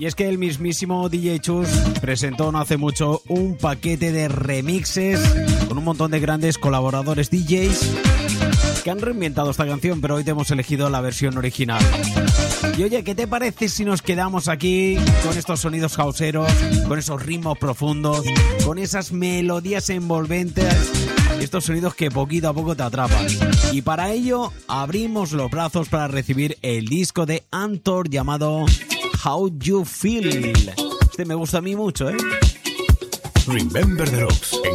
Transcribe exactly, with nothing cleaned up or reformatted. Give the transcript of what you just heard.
Y es que el mismísimo D J Chus presentó no hace mucho un paquete de remixes con un montón de grandes colaboradores D Js que han reinventado esta canción, pero hoy te hemos elegido la versión original. Y oye, ¿qué te parece si nos quedamos aquí con estos sonidos houseeros, con esos ritmos profundos, con esas melodías envolventes, estos sonidos que poquito a poco te atrapan? Y para ello abrimos los brazos para recibir el disco de Antor llamado How You Feel. Este me gusta a mí mucho, ¿eh? Remember the Rocks en